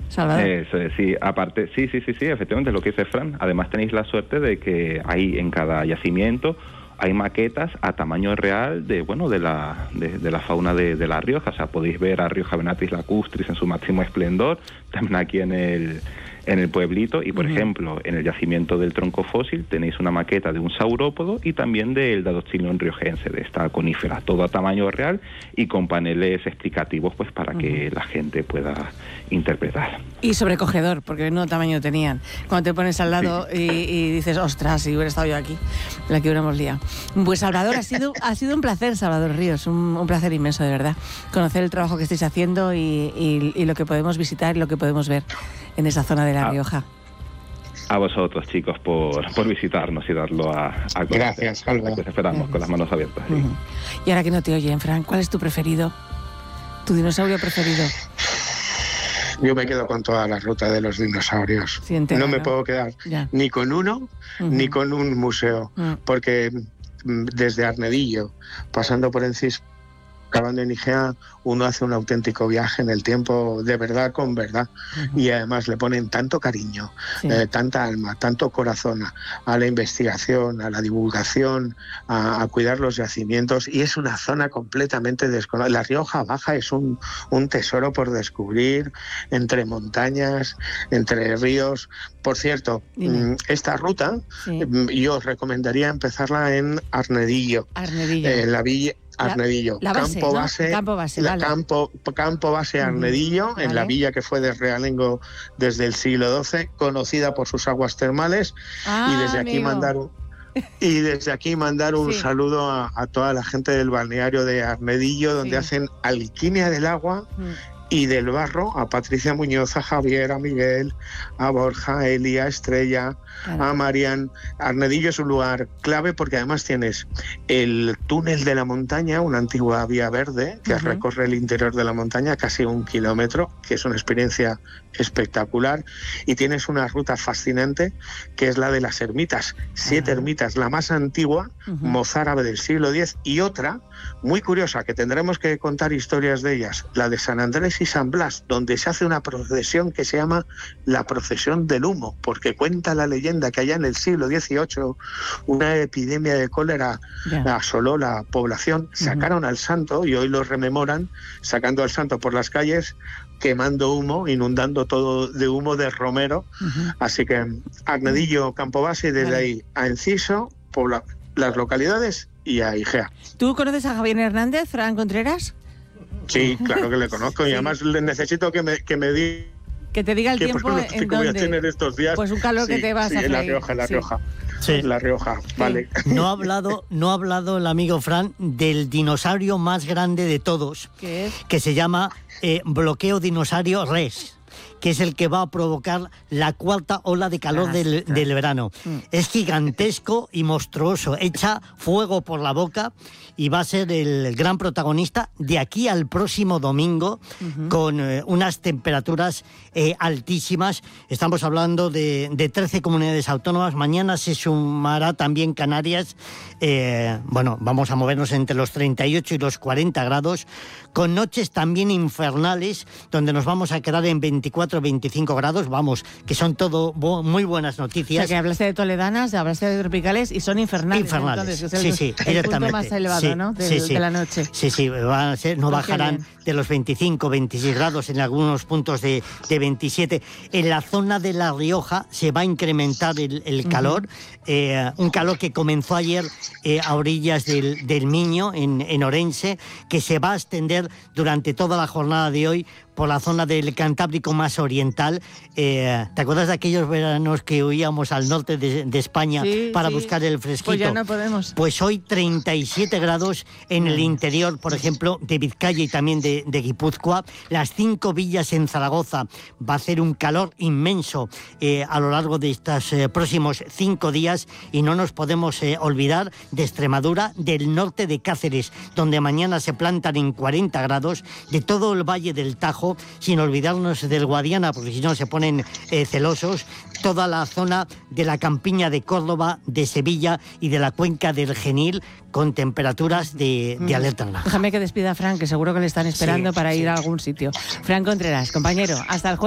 Salvador. Eso es, sí, aparte, sí, efectivamente, lo que dice Fran. Además tenéis la suerte de que hay en cada yacimiento hay maquetas a tamaño real de la fauna de La Rioja. O sea, podéis ver a Rioja venatis lacustris en su máximo esplendor, también aquí en el pueblito, y por ejemplo, en el yacimiento del tronco fósil tenéis una maqueta de un saurópodo y también del Dadoxylon riojense, de esta conífera, todo a tamaño real y con paneles explicativos pues para que la gente pueda interpretar. Y sobrecogedor, porque no tamaño tenían. Cuando te pones al lado y dices, ostras, si hubiera estado yo aquí, la que hubiéramos liado. Pues Salvador, ha sido un placer, Salvador Ríos, un placer inmenso, de verdad, conocer el trabajo que estáis haciendo y lo que podemos visitar y lo que podemos ver en esa zona de La Rioja. A vosotros, chicos, por visitarnos y darlo a conocer. Gracias, Salva. Pues esperamos con las manos abiertas. Sí. Y ahora que no te oyen, Fran, ¿cuál es tu preferido? ¿Tu dinosaurio preferido? Yo me quedo con toda la ruta de los dinosaurios. Sí, entera, no me puedo quedar ni con uno ni con un museo, porque desde Arnedillo, pasando por Encís, acabando en Igea, uno hace un auténtico viaje en el tiempo, de verdad con verdad, y además le ponen tanto cariño, tanta alma, tanto corazón a la investigación, a la divulgación, a cuidar los yacimientos, y es una zona completamente desconocida. La Rioja Baja es un tesoro por descubrir, entre montañas, entre ríos. Por cierto, esta ruta yo os recomendaría empezarla en Arnedillo. En la villa Arnedillo, la base, campo base, vale. Campo base Arnedillo, en la villa que fue de Realengo desde el siglo XII, conocida por sus aguas termales, y desde aquí mandar un saludo a toda la gente del balneario de Arnedillo, donde hacen alquimia del agua y del barro, a Patricia Muñoz, a Javier, a Miguel, a Borja, a Elia, a Estrella, a Marian. Arnedillo es un lugar clave porque además tienes el túnel de la montaña, una antigua vía verde que recorre el interior de la montaña, casi 1 kilómetro, que es una experiencia espectacular, y tienes una ruta fascinante que es la de las ermitas, 7 ermitas, la más antigua, mozárabe del siglo X, y otra muy curiosa que tendremos que contar historias de ellas, la de San Andrés y San Blas, donde se hace una procesión que se llama la procesión del humo, porque cuenta la leyenda que allá en el siglo XVIII una epidemia de cólera asoló la población, sacaron al santo y hoy lo rememoran sacando al santo por las calles, quemando humo, inundando todo de humo de romero. Así que Arnedillo, Campo Base, y desde ahí a Enciso, las localidades, y a Igea. ¿Tú conoces a Javier Hernández, Fran Contreras? Sí, claro que le conozco, y además le necesito que me diga que te diga el tiempo en voy a tener estos días. Pues un calor que te vas a freír. En La Rioja. Sí. La Rioja, vale. No ha hablado el amigo Fran del dinosaurio más grande de todos, ¿qué es? Que se llama Bloqueo Dinosaurio Res, que es el que va a provocar la 4ª ola de calor del verano. Es gigantesco y monstruoso, echa fuego por la boca y va a ser el gran protagonista de aquí al próximo domingo, con unas temperaturas altísimas. Estamos hablando de 13 comunidades autónomas. Mañana se sumará también Canarias. Vamos a movernos entre los 38 y los 40 grados, con noches también infernales, donde nos vamos a quedar en 24-25 grados, que son todo muy buenas noticias. O sea, que hablaste de toledanas, hablaste de tropicales y son infernales. Infernales, entonces, el punto más elevado, ¿no? De la noche. Sí, van a ser, no bajarán de los 25-26 grados, en algunos puntos de 27. En la zona de La Rioja se va a incrementar el calor, un calor que comenzó ayer a orillas del Miño, en Orense, que se va a extender durante toda la jornada de hoy por la zona del Cantábrico más oriental. ¿Te acuerdas de aquellos veranos que huíamos al norte de España para buscar el fresquito? Pues ya no podemos. Pues hoy 37 grados en el interior, por ejemplo, de Vizcaya y también de Guipúzcoa. Las 5 villas en Zaragoza va a hacer un calor inmenso a lo largo de estos próximos 5 días, y no nos podemos olvidar de Extremadura, del norte de Cáceres, donde mañana se plantan en 40 grados, de todo el Valle del Tajo, sin olvidarnos del Guadiana, porque si no se ponen celosos, toda la zona de la campiña de Córdoba, de Sevilla y de la cuenca del Genil, con temperaturas de alerta naranja. Déjame que despida a Fran, que seguro que le están esperando para ir a algún sitio. Fran Contreras, compañero, hasta el jueves.